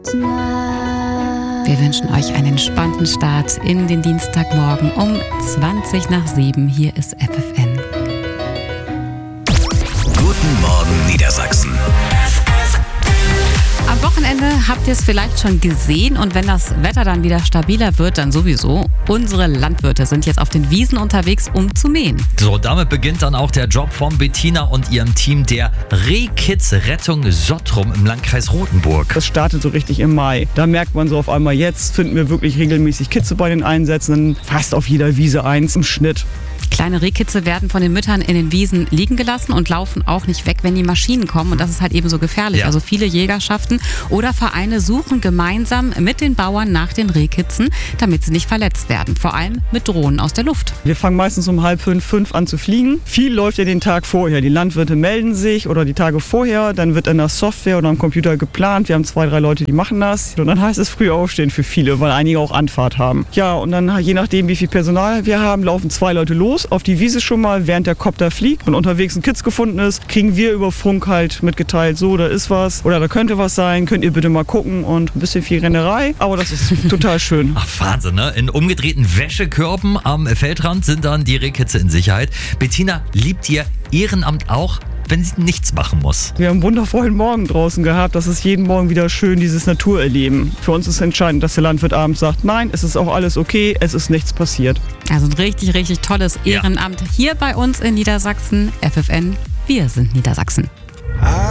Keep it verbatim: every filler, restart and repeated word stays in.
Wir wünschen euch einen entspannten Start in den Dienstagmorgen um zwanzig nach sieben. Hier ist F F N. Guten Morgen Niedersachsen. Am Wochenende habt ihr es vielleicht schon gesehen und wenn das Wetter dann wieder stabiler wird, dann sowieso. Unsere Landwirte sind jetzt auf den Wiesen unterwegs, um zu mähen. So, damit beginnt dann auch der Job von Bettina und ihrem Team der Rehkitz-Rettung Sottrum im Landkreis Rothenburg. Das startet so richtig im Mai. Da merkt man so auf einmal, jetzt finden wir wirklich regelmäßig Kitze bei den Einsätzen, fast auf jeder Wiese eins im Schnitt. Kleine Rehkitze werden von den Müttern in den Wiesen liegen gelassen und laufen auch nicht weg, wenn die Maschinen kommen. Und das ist halt eben so gefährlich. Ja. Also viele Jägerschaften oder Vereine suchen gemeinsam mit den Bauern nach den Rehkitzen, damit sie nicht verletzt werden. Vor allem mit Drohnen aus der Luft. Wir fangen meistens um halb fünf, fünf an zu fliegen. Viel läuft ja den Tag vorher. Die Landwirte melden sich oder die Tage vorher. Dann wird in der Software oder am Computer geplant. Wir haben zwei, drei Leute, die machen das. Und dann heißt es früh aufstehen für viele, weil einige auch Anfahrt haben. Ja, und dann je nachdem, wie viel Personal wir haben, laufen zwei Leute los auf die Wiese schon mal, während der Kopter fliegt und unterwegs ein Kitz gefunden ist, kriegen wir über Funk halt mitgeteilt, so, da ist was oder da könnte was sein, könnt ihr bitte mal gucken und ein bisschen viel Rennerei, aber das ist total schön. Ach, Wahnsinn, ne? In umgedrehten Wäschekörben am Feldrand sind dann die Rehkitze in Sicherheit. Bettina, liebt ihr Ehrenamt auch, wenn sie nichts machen muss? Wir haben einen wundervollen Morgen draußen gehabt. Das ist jeden Morgen wieder schön, dieses Naturerleben. Für uns ist entscheidend, dass der Landwirt abends sagt, nein, es ist auch alles okay, es ist nichts passiert. Also ein richtig, richtig tolles Ehrenamt hier bei uns in Niedersachsen. F F N, wir sind Niedersachsen.